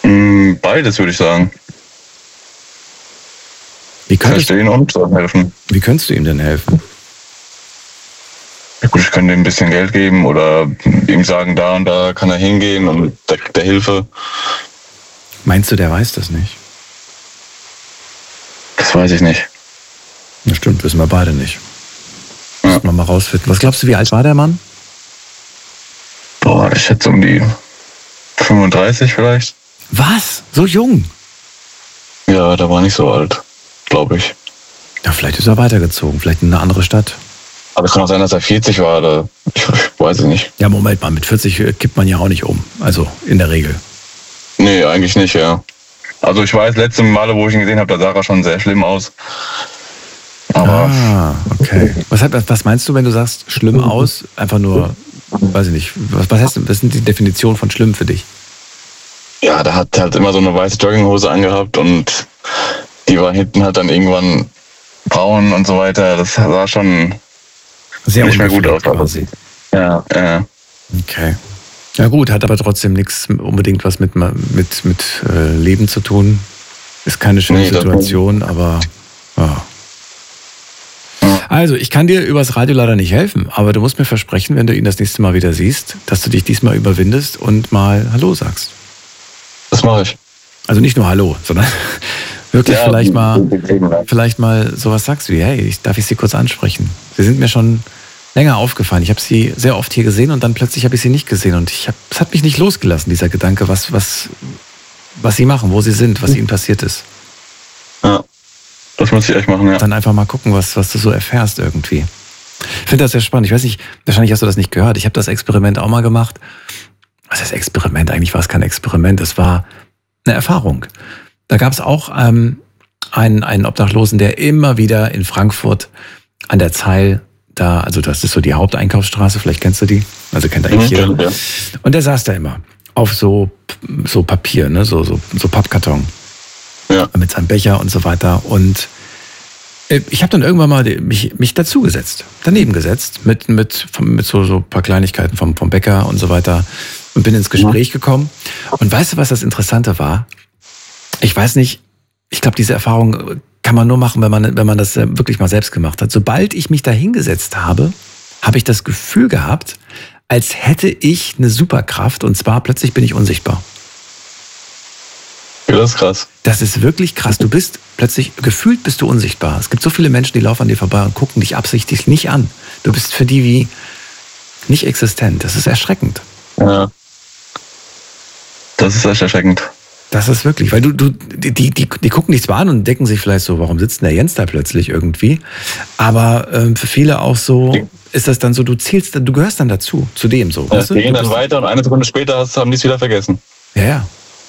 Beides, würde ich sagen. Verstehen und helfen. Wie könntest du ihm denn helfen? Ja gut, ich könnte ihm ein bisschen Geld geben oder ihm sagen, da und da kann er hingehen und da kriegt er Hilfe. Meinst du, der weiß das nicht? Das weiß ich nicht. Das stimmt, wissen wir beide nicht. Müssen wir mal rausfinden. Was glaubst du, wie alt war der Mann? Boah, ich schätze um die 35 vielleicht. Was? So jung? Ja, der war nicht so alt, glaube ich. Ja, vielleicht ist er weitergezogen, vielleicht in eine andere Stadt. Aber es kann auch sein, dass er 40 war, oder ich weiß es nicht. Ja, Moment mal, mit 40 kippt man ja auch nicht um. Also in der Regel. Nee, eigentlich nicht, ja. Also ich weiß, letzte Male, wo ich ihn gesehen habe, da sah er schon sehr schlimm aus. Aber okay. Was meinst du, wenn du sagst, schlimm aus? Einfach nur, weiß ich nicht. Was sind die Definitionen von schlimm für dich? Ja, der hat halt immer so eine weiße Jogginghose angehabt und die war hinten halt dann irgendwann braun und so weiter. Das sah schon sehr nicht mehr gut aus. Quasi. Ja. Okay. Ja gut, hat aber trotzdem nichts unbedingt was mit Leben zu tun. Ist keine schöne Situation, aber ja. Also, ich kann dir übers Radio leider nicht helfen, aber du musst mir versprechen, wenn du ihn das nächste Mal wieder siehst, dass du dich diesmal überwindest und mal Hallo sagst. Das mache ich. Also nicht nur Hallo, sondern wirklich vielleicht mal sowas sagst wie, hey, darf ich Sie kurz ansprechen? Sie sind mir schon länger aufgefallen. Ich habe Sie sehr oft hier gesehen und dann plötzlich habe ich Sie nicht gesehen und es hat mich nicht losgelassen, dieser Gedanke, was Sie machen, wo Sie sind, was Ihnen passiert ist. Ja, das muss ich echt machen, ja. Dann einfach mal gucken, was du so erfährst irgendwie. Ich finde das sehr spannend. Ich weiß nicht, wahrscheinlich hast du das nicht gehört. Ich habe das Experiment auch mal gemacht. Was heißt Experiment? Eigentlich war es kein Experiment, es war eine Erfahrung. Da gab es auch einen Obdachlosen, der immer wieder in Frankfurt an der Zeil da, also das ist so die Haupteinkaufsstraße, vielleicht kennst du die, also kennt eigentlich jeder. Ja. Und der saß da immer auf so Papier, ne, so Pappkarton. Ja. Mit seinem Becher und so weiter. Und ich habe dann irgendwann mal mich dazugesetzt, daneben gesetzt, mit so ein paar Kleinigkeiten vom Bäcker und so weiter und bin ins Gespräch gekommen. Und weißt du, was das Interessante war? Ich weiß nicht, ich glaube, diese Erfahrung kann man nur machen, wenn man das wirklich mal selbst gemacht hat. Sobald ich mich da hingesetzt habe, habe ich das Gefühl gehabt, als hätte ich eine Superkraft und zwar plötzlich bin ich unsichtbar. Ja, das ist krass. Das ist wirklich krass. Du bist plötzlich, gefühlt bist du unsichtbar. Es gibt so viele Menschen, die laufen an dir vorbei und gucken dich absichtlich nicht an. Du bist für die wie nicht existent. Das ist erschreckend. Ja. Das ist echt erschreckend. Das ist wirklich, weil die gucken dich zwar an und denken sich vielleicht so, warum sitzt denn der Jens da plötzlich irgendwie? Aber für viele auch so ist das dann so, du gehörst dann dazu, zu dem so. Ja, die gehen dann weiter und eine Sekunde später haben die es wieder vergessen. Ja.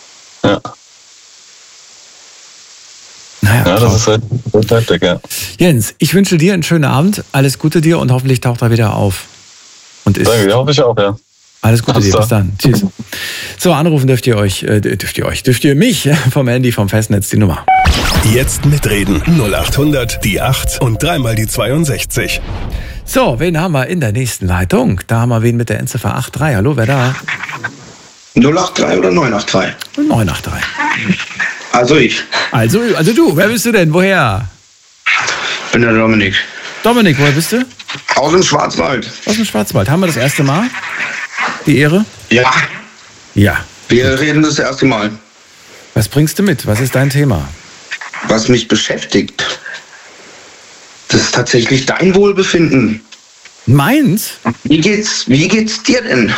Naja, das ist halt heftig, ja. Jens, ich wünsche dir einen schönen Abend, alles Gute dir und hoffentlich taucht er wieder auf. Und ist. Danke, hoffe ich auch, ja. Alles Gute dir, bis dann. Tschüss. So, anrufen dürft ihr mich vom Handy, vom Festnetz, die Nummer. Jetzt mitreden. 0800 die 8 und dreimal die 62. So, wen haben wir in der nächsten Leitung? Da haben wir wen mit der Endziffer 83. Hallo, wer da? 083 oder 983? 983. Also ich. Also du, wer bist du denn? Woher? Ich bin der Dominik. Dominik, woher bist du? Aus dem Schwarzwald. Aus dem Schwarzwald. Haben wir das erste Mal die Ehre? Ja. Ja. Wir reden das erste Mal. Was bringst du mit? Was ist dein Thema? Was mich beschäftigt, das ist tatsächlich dein Wohlbefinden. Meins? Wie geht's dir denn?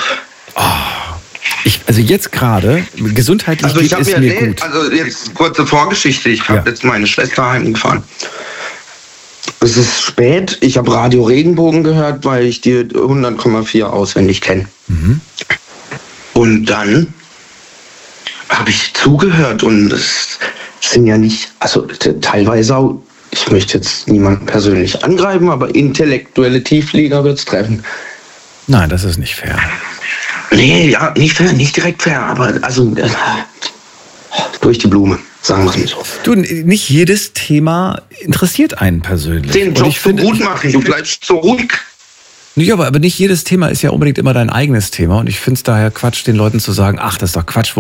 Also jetzt gerade, gesundheitlich geht es mir gut. Also jetzt kurze Vorgeschichte. Ich habe jetzt meine Schwester heimgefahren. Es ist spät. Ich habe Radio Regenbogen gehört, weil ich die 100,4 auswendig kenne. Mhm. Und dann habe ich zugehört und es sind ja nicht, also teilweise auch, ich möchte jetzt niemanden persönlich angreifen, aber intellektuelle Tieflieger wird es treffen. Nein, das ist nicht fair. Nee, ja, nicht fair, nicht direkt fair, aber also durch die Blume, sagen wir es mal so. Du, nicht jedes Thema interessiert einen persönlich. Den Job so gut machen, du bleibst so ruhig. Ja, aber nicht jedes Thema ist ja unbedingt immer dein eigenes Thema und ich finde es daher Quatsch, den Leuten zu sagen, ach, das ist doch Quatsch,